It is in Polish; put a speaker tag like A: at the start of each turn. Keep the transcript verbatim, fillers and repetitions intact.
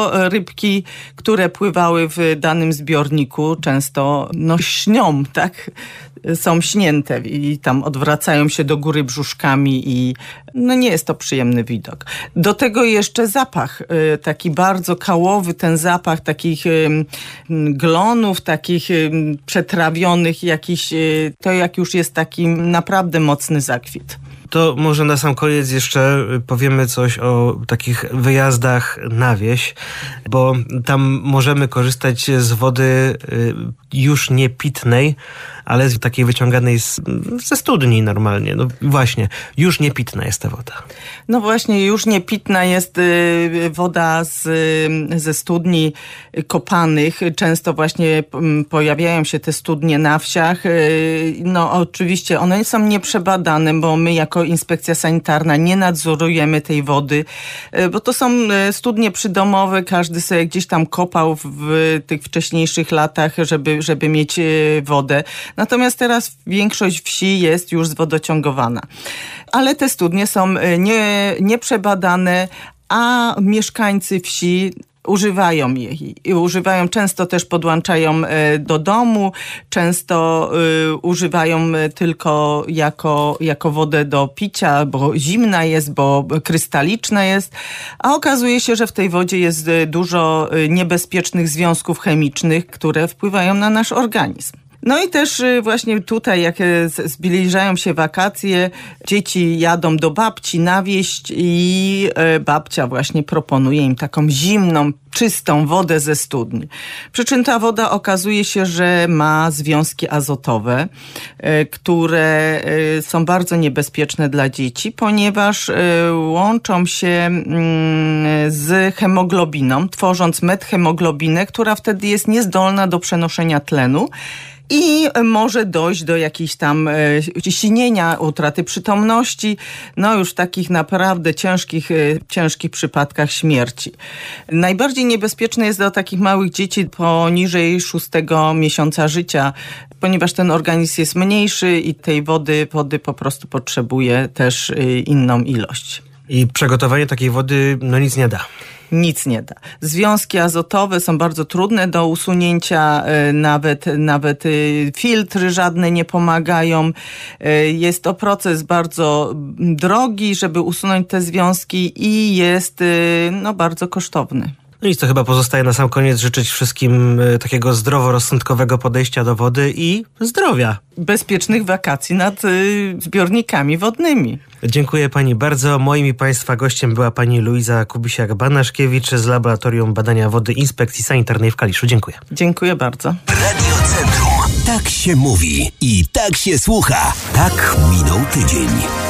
A: często rybki, które pływały w danym zbiorniku, często no śnią, tak? Są śnięte i tam odwracają się do góry brzuszkami i no nie jest to przyjemny widok. Do tego jeszcze zapach, taki bardzo kałowy, ten zapach takich glonów, takich przetrawionych jakiś, to jak już jest taki naprawdę mocny zakwit.
B: To może na sam koniec jeszcze powiemy coś o takich wyjazdach na wieś, bo tam możemy korzystać z wody już nie pitnej, ale z takiej wyciąganej z, ze studni normalnie. No właśnie, już nie pitna jest ta woda.
A: No właśnie, już nie pitna jest woda z, ze studni kopanych. Często właśnie pojawiają się te studnie na wsiach. No oczywiście one są nieprzebadane, bo my jako inspekcja sanitarna nie nadzorujemy tej wody, bo to są studnie przydomowe. Każdy sobie gdzieś tam kopał w tych wcześniejszych latach, żeby, żeby mieć wodę. Natomiast teraz większość wsi jest już zwodociągowana. Ale te studnie są nie, nieprzebadane, a mieszkańcy wsi używają jej. I używają, często też podłączają do domu, często y, używają tylko jako, jako wodę do picia, bo zimna jest, bo krystaliczna jest, a okazuje się, że w tej wodzie jest dużo niebezpiecznych związków chemicznych, które wpływają na nasz organizm. No i też właśnie tutaj, jak zbliżają się wakacje, dzieci jadą do babci na wieś i babcia właśnie proponuje im taką zimną, czystą wodę ze studni. Przy czym ta woda okazuje się, że ma związki azotowe, które są bardzo niebezpieczne dla dzieci, ponieważ łączą się z hemoglobiną, tworząc methemoglobinę, która wtedy jest niezdolna do przenoszenia tlenu. I może dojść do jakichś tam e, sinienia, utraty przytomności, no już w takich naprawdę ciężkich, e, ciężkich przypadkach śmierci. Najbardziej niebezpieczne jest dla takich małych dzieci poniżej szóstego miesiąca życia, ponieważ ten organizm jest mniejszy i tej wody, wody po prostu potrzebuje też e, inną ilość.
B: I przygotowanie takiej wody no nic nie da.
A: Nic nie da. Związki azotowe są bardzo trudne do usunięcia, nawet, nawet filtry żadne nie pomagają. Jest to proces bardzo drogi, żeby usunąć te związki i jest no, bardzo kosztowny.
B: No i co, chyba pozostaje na sam koniec życzyć wszystkim takiego zdroworozsądkowego podejścia do wody i zdrowia.
A: Bezpiecznych wakacji nad y, zbiornikami wodnymi.
B: Dziękuję pani bardzo. Moim i państwa gościem była pani Luiza Kubisiak-Banaszkiewicz z Laboratorium Badania Wody Inspekcji Sanitarnej w Kaliszu. Dziękuję.
A: Dziękuję bardzo.
C: Radio Centrum. Tak się mówi i tak się słucha. Tak minął tydzień.